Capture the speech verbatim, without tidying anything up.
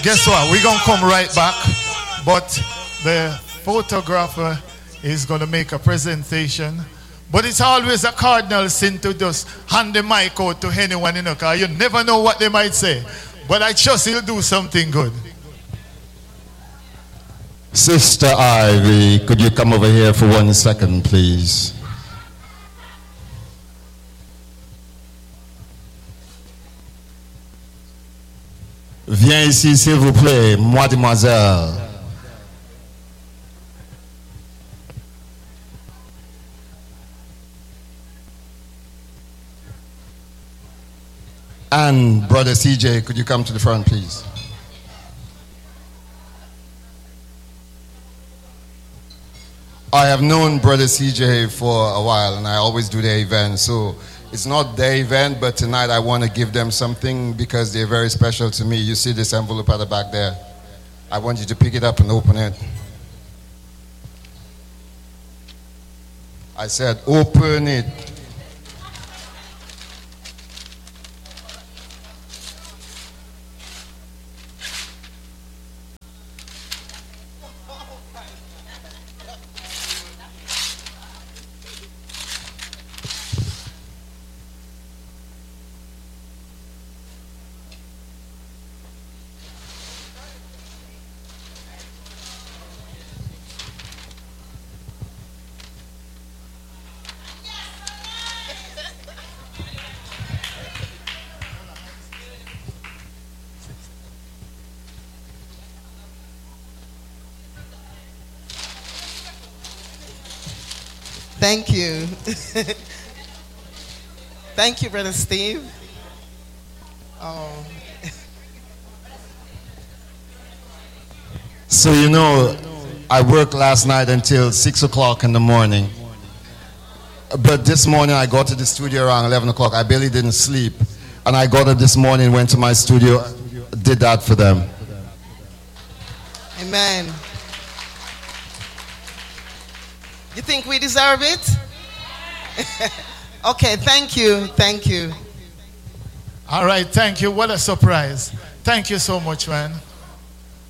Guess what? We're going to come right back. But the photographer is going to make a presentation. But it's always a cardinal sin to just hand the mic out to anyone, you know, because you never know what they might say. But I trust he'll do something good. Sister Ivy, could you come over here for one second, please? Viens ici, s'il vous plaît, mademoiselle. And Brother C J, could you come to the front, please? I have known Brother C J for a while, and I always do their events. So it's not their event, but tonight I want to give them something because they're very special to me. You see this envelope at the back there? I want you to pick it up and open it. I said, open it. Thank you. Thank you, Brother Steve. Oh. So, you know, I worked last night until six o'clock in the morning. But this morning I got to the studio around eleven o'clock. I barely didn't sleep. And I got up this morning, went to my studio, did that for them. Amen. You think we deserve it? Okay, thank you, thank you. All right, thank you. What a surprise. Thank you so much, man.